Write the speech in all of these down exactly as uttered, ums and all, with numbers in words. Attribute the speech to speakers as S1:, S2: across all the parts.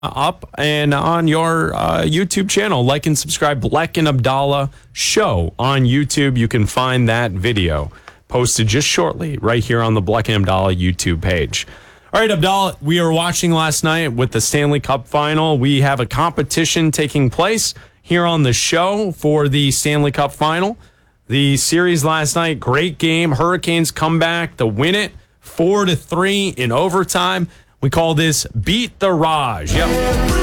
S1: up and on your uh, YouTube channel. Like and subscribe. Bleck and Abdallah Show on YouTube. You can find that video posted just shortly right here on the Bleck and Abdallah YouTube page. All right, Abdallah, we were watching last night with the Stanley Cup Final. We have a competition taking place here on the show for the Stanley Cup Final. The series last night, great game. Hurricanes come back to win it four to three in overtime. We call this Beat the Raj. Yep.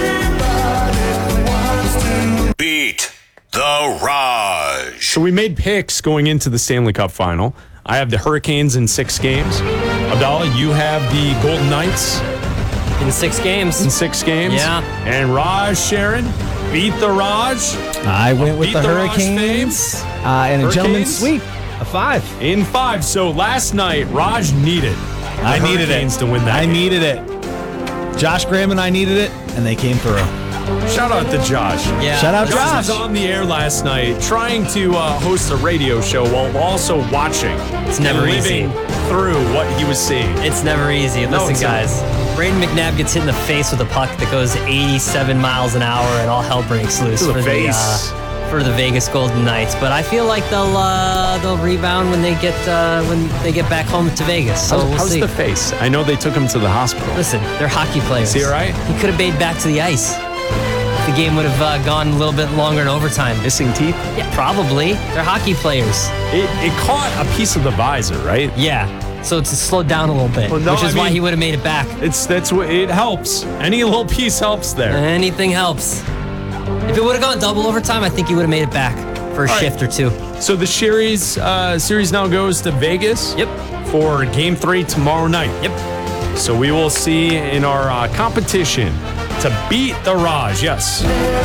S2: Beat the Raj.
S1: So we made picks going into the Stanley Cup Final. I have the Hurricanes in six games. Abdallah, you have the Golden Knights
S3: in six games.
S1: In six games.
S3: Yeah.
S1: And Raj, Sharon, Beat the Raj.
S4: I went with
S1: Beat
S4: the,
S1: the
S4: Hurricanes uh, and a
S1: Hurricanes?
S4: gentleman's sweep, a five.
S1: In five. So last night, Raj needed the
S4: I needed
S1: Hurricanes
S4: it
S1: to win that
S4: I
S1: game.
S4: needed it. Josh Graham and I needed it, and they came through.
S1: Shout out to Josh.
S3: Yeah.
S4: Shout out
S1: Josh
S4: Josh.
S1: was on the air last night trying to uh, host a radio show while also watching.
S3: It's never
S1: and
S3: easy.
S1: living through what he was seeing.
S3: It's never easy.
S1: No,
S3: Listen,
S1: it's
S3: guys. Braden McNabb gets hit in the face with a puck that goes eighty-seven miles an hour, and all hell breaks loose
S1: To the
S3: for
S1: face.
S3: the uh, for the Vegas Golden Knights. But I feel like they'll uh, they'll rebound when they get uh, when they get back home to Vegas. So
S1: How's,
S3: we'll
S1: how's
S3: see.
S1: the face? I know they took him to the hospital.
S3: Listen, they're hockey players.
S1: Is he all right?
S3: He could have made back to the ice. The game would have uh, gone a little bit longer in overtime.
S1: Missing teeth?
S3: Yeah, probably. They're hockey players.
S1: It, it caught a piece of the visor, right?
S3: Yeah. So it's slowed down a little bit,
S1: Well, no,
S3: which is
S1: I
S3: why
S1: mean-
S3: he would have made it back.
S1: It's that's what it helps. Any little piece helps there.
S3: Anything helps. If it would have gone double overtime, I think he would have made it back for a
S1: All right.
S3: shift or two.
S1: So the series uh, series now goes to Vegas.
S3: Yep.
S1: For Game Three tomorrow night.
S3: Yep.
S1: So we will see in our uh, competition to beat the Raj. Yes.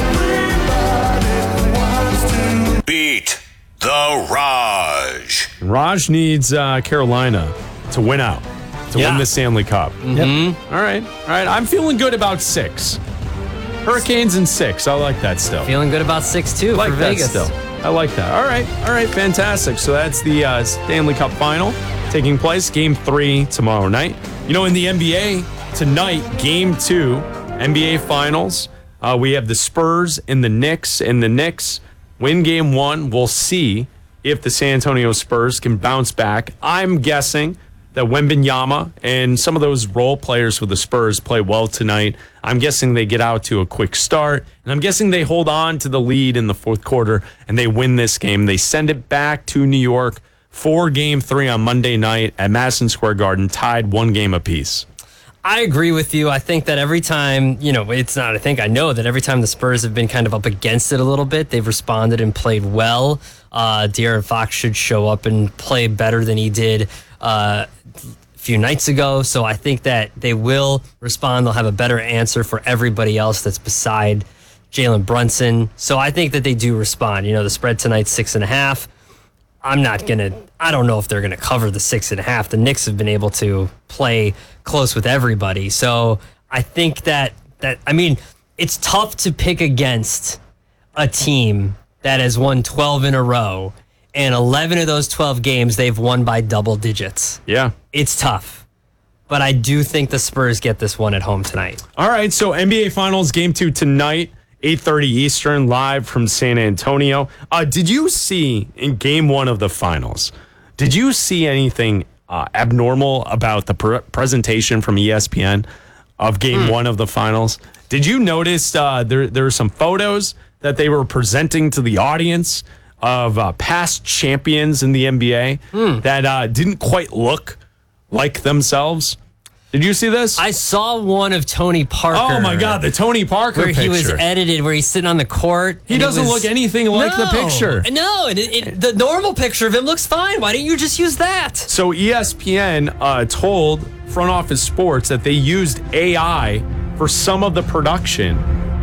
S2: Beat the Raj.
S1: Raj needs uh, Carolina to win out, to
S3: Yeah.
S1: win the Stanley Cup.
S3: Mm-hmm.
S1: All right. All right. I'm feeling good about six. Hurricanes in six. I like that still.
S3: Feeling good about six two
S1: I like
S3: for
S1: that
S3: Vegas.
S1: still. I like that. All right. All right. Fantastic. So that's the uh, Stanley Cup Final taking place. Game three tomorrow night. You know, in the N B A tonight, game two, N B A Finals, uh, we have the Spurs and the Knicks. And the Knicks win game one. We'll see if the San Antonio Spurs can bounce back. I'm guessing that Wembanyama and some of those role players for the Spurs play well tonight. I'm guessing they get out to a quick start, and I'm guessing they hold on to the lead in the fourth quarter, and they win this game. They send it back to New York for game three on Monday night at Madison Square Garden, tied one game apiece.
S3: I agree with you. I think that every time, you know, it's not, I think I know that every time the Spurs have been kind of up against it a little bit, they've responded and played well. Uh, De'Aaron Fox should show up and play better than he did uh, a few nights ago. So I think that they will respond. They'll have a better answer for everybody else that's beside Jalen Brunson. So I think that they do respond. You know, the spread tonight's six and a half. I'm not going to, I don't know if they're going to cover the six and a half. The Knicks have been able to play close with everybody. So I think that, that I mean, it's tough to pick against a team that has won twelve in a row, and eleven of those twelve games they've won by double digits.
S1: Yeah.
S3: It's tough. But I do think the Spurs get this one at home tonight.
S1: All right, so N B A Finals game two tonight, eight thirty Eastern, live from San Antonio. Uh, did you see in game one of the finals, did you see anything uh, abnormal about the pr- presentation from E S P N of game
S3: Hmm.
S1: one of the finals? Did you notice uh, there, there were some photos that they were presenting to the audience of uh, past champions in the N B A
S3: Hmm.
S1: that uh, didn't quite look like themselves? Did you see this?
S3: I saw one of Tony Parker.
S1: Oh my God, the Tony Parker
S3: where
S1: picture.
S3: he was edited, where he's sitting on the court.
S1: He
S3: and it
S1: doesn't
S3: was-
S1: look anything like the
S3: No.
S1: picture.
S3: No, and it, it, the normal picture of him looks fine. Why didn't you just use that?
S1: So E S P N uh, told Front Office Sports that they used A I for some of the production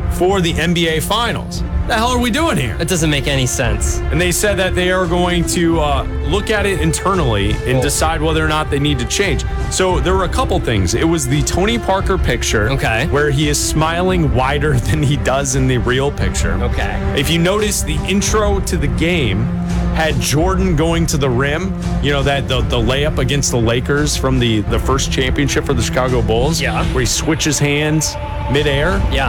S1: for the N B A Finals. The hell are we doing here?
S3: It doesn't make any sense.
S1: And they said that they are going to uh, look at it internally and
S3: Cool.
S1: decide whether or not they need to change. So there were a couple things. It was the Tony Parker picture,
S3: Okay.
S1: where he is smiling wider than he does in the real picture.
S3: Okay.
S1: If you notice, the intro to the game had Jordan going to the rim, you know, that the, the layup against the Lakers from the, the first championship for the Chicago Bulls,
S3: Yeah.
S1: where he switches hands midair.
S3: Yeah.